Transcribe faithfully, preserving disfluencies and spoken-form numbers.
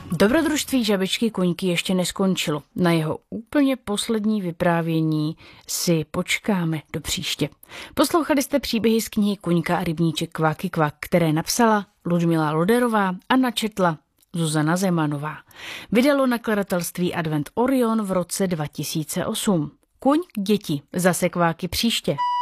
Dobrodružství Žabičky Kuňky ještě neskončilo. Na jeho úplně poslední vyprávění si počkáme do příště. Poslouchali jste příběhy z knihy Kuňka a rybníček Kváky kvak, které napsala Ludmila Loderová a načetla Zuzana Zemanová. Vydalo nakladatelství Advent Orion v roce dva tisíce osm. Kuň, děti, zase kváky příště.